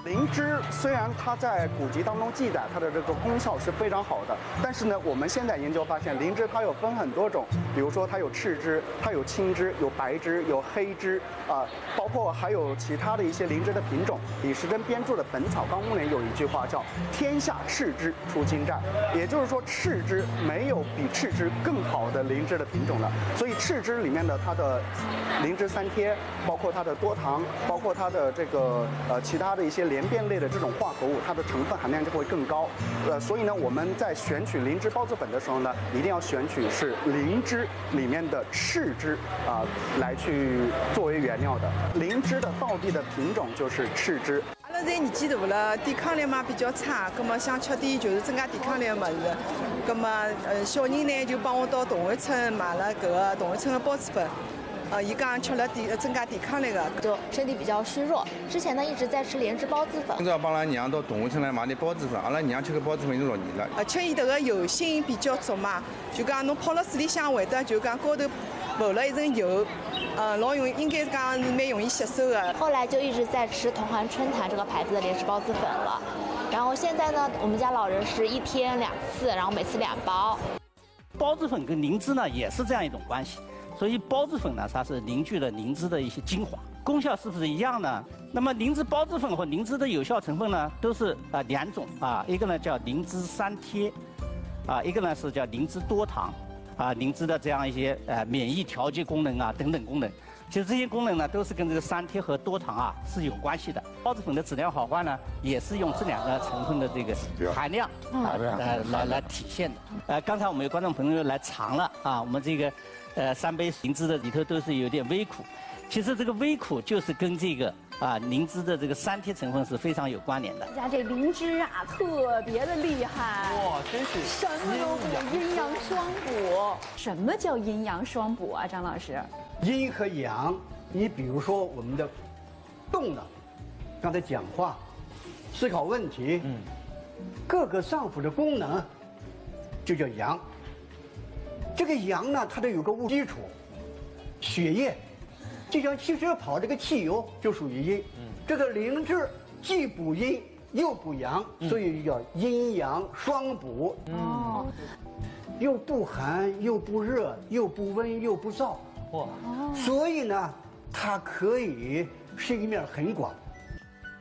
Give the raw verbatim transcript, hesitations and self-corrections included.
灵芝虽然它在古籍当中记载它的这个功效是非常好的，但是呢，我们现在研究发现，灵芝它有分很多种，比如说它有赤芝，它有青芝，有白芝，有黑芝啊、呃，包括还有其他的一些灵芝的品种。李时珍编著的《本草纲目》里有一句话叫“天下赤芝出金寨”，也就是说赤芝没有比赤芝更好的灵芝的品种了。所以赤芝里面的它的灵芝三贴，包括它的多糖，包括它的这个呃其他的一些联变类的这种化合物，它的成分含量就会更高。呃，所以呢，我们在选取灵芝孢子粉的时候呢，一定要选取是灵芝里面的赤芝啊、呃、来去作为原料的。灵芝的道地的品种就是赤芝。 阿拉现在年纪大了，抵抗力嘛比较差，葛么想吃点就是增加抵抗力的物事。葛么呃小人呢就帮我到同安村买了搿个同安村的孢子粉。呃，伊讲吃了抵增加抵抗力的， 就身体比较虚弱。之前呢一直在吃莲枝孢子粉。 今朝帮拉娘到动物村来买点孢子粉，阿拉娘吃个孢子粉已经六年了。 而且伊迭个油性比较足嘛，就讲侬泡了水里向会得就讲高头浮了一层油，呃，老容易应该讲是蛮容易吸收的。 后来就一直在吃同环春坛这个牌子的莲枝孢子粉了。然后现在呢，我们家老人是一天两次，然后每次两包。 孢子粉跟灵芝呢也是这样一种关系。所以孢子粉呢，它是凝聚了灵芝的一些精华，功效是不是一样呢？那么灵芝孢子粉和灵芝的有效成分呢，都是啊、呃、两种啊，一个呢叫灵芝三贴，啊一个呢是叫灵芝多糖，啊灵芝的这样一些呃免疫调节功能啊等等功能。其实这些功能呢，都是跟这个三贴和多糖啊是有关系的。孢子粉的质量好坏呢，也是用这两个成分的这个含量啊来来来体现的。呃，刚才我们有观众朋友来尝了啊，我们这个。呃，三杯灵芝的里头都是有点微苦，其实这个微苦就是跟这个啊灵芝的这个三贴成分是非常有关联的。 家这灵芝啊，特别的厉害， 哇，真是什么都补，阴阳双补。什么叫阴阳双补啊，张老师？ 阴和阳，你比如说我们的动的，刚才讲话、思考问题，嗯，各个脏腑的功能，就叫阳。这个阳呢，它得有个物基础，血液，就像汽车跑这个汽油就属于阴。嗯，这个灵芝既补阴又补阳，所以叫阴阳双补。哦，又不寒又不热，又不温又不燥。哇，所以呢，它可以是一面很广。